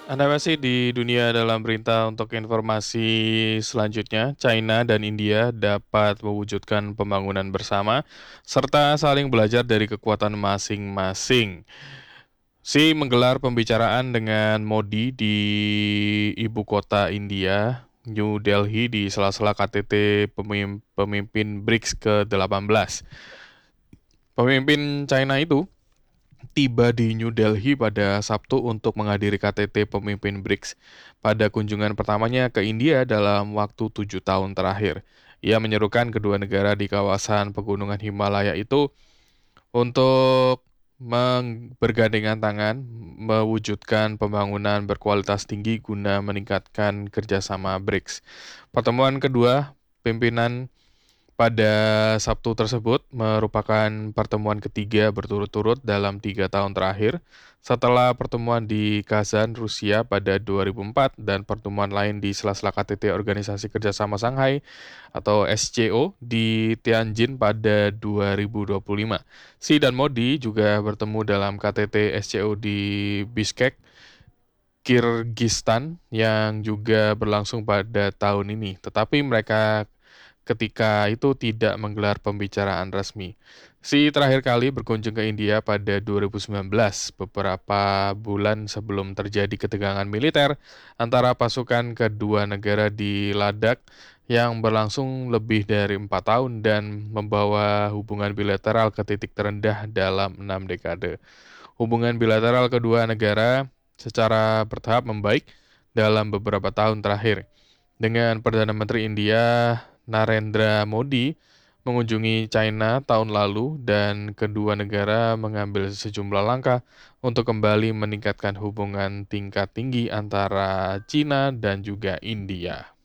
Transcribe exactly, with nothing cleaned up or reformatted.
Anda masih di Dunia Dalam Berita. Untuk informasi selanjutnya, China dan India dapat mewujudkan pembangunan bersama serta saling belajar dari kekuatan masing-masing. Xi menggelar pembicaraan dengan Modi di ibu kota India, New Delhi, di sela-sela K T T pemim- pemimpin BRICS ke delapan belas. Pemimpin China itu tiba di New Delhi pada Sabtu untuk menghadiri K T T pemimpin BRICS pada kunjungan pertamanya ke India dalam waktu tujuh tahun terakhir. Ia menyerukan kedua negara di kawasan pegunungan Himalaya itu untuk meng- bergandengan tangan mewujudkan pembangunan berkualitas tinggi guna meningkatkan kerjasama BRICS. Pertemuan kedua pimpinan pada Sabtu tersebut merupakan pertemuan ketiga berturut-turut dalam tiga tahun terakhir, setelah pertemuan di Kazan, Rusia pada dua ribu empat dan pertemuan lain di sela-sela K T T Organisasi Kerjasama Shanghai atau S C O di Tianjin pada dua ribu dua puluh lima. Xi dan Modi juga bertemu dalam K T T S C O di Bishkek, Kirgistan yang juga berlangsung pada tahun ini, tetapi mereka ketika itu tidak menggelar pembicaraan resmi. Xi terakhir kali berkunjung ke India pada dua ribu sembilan belas, beberapa bulan sebelum terjadi ketegangan militer antara pasukan kedua negara di Ladakh yang berlangsung lebih dari empat tahun dan membawa hubungan bilateral ke titik terendah dalam enam dekade. Hubungan bilateral kedua negara secara bertahap membaik dalam beberapa tahun terakhir, dengan Perdana Menteri India Narendra Modi mengunjungi China tahun lalu dan kedua negara mengambil sejumlah langkah untuk kembali meningkatkan hubungan tingkat tinggi antara China dan juga India.